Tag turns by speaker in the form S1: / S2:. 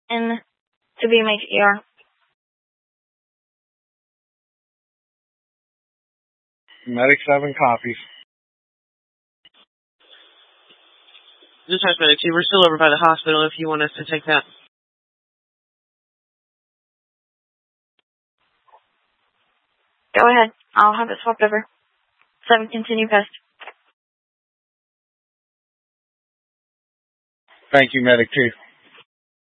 S1: in to be my ER.
S2: Medic 7 copies.
S3: Dispatch Medic 2, we're still over by the hospital if you want us to take that.
S1: Go ahead. I'll have it swapped over. 7, continue past.
S2: Thank you, Medic 2.